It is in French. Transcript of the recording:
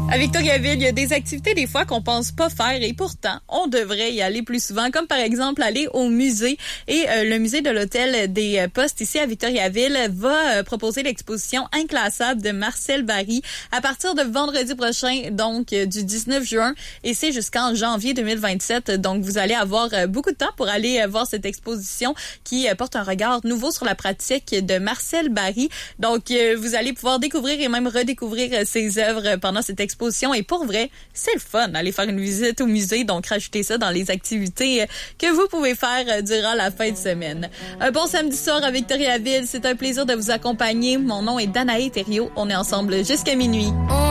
À Victoriaville, il y a des activités des fois qu'on pense pas faire et pourtant, on devrait y aller plus souvent, comme par exemple aller au musée. Et le musée de l'Hôtel des Postes ici à Victoriaville va proposer l'exposition Inclassable de Marcel Barry à partir de vendredi prochain, donc du 19 juin. Et c'est jusqu'en janvier 2027. Donc, vous allez avoir beaucoup de temps pour aller voir cette exposition qui porte un regard nouveau sur la pratique de Marcel Barry. Donc, vous allez pouvoir découvrir et même redécouvrir ses œuvres pendant cette exposition. Et pour vrai, c'est le fun d'aller faire une visite au musée. Donc, rajoutez ça dans les activités que vous pouvez faire durant la fin de semaine. Un bon samedi soir à Victoriaville. C'est un plaisir de vous accompagner. Mon nom est Danae Thériault. On est ensemble jusqu'à minuit.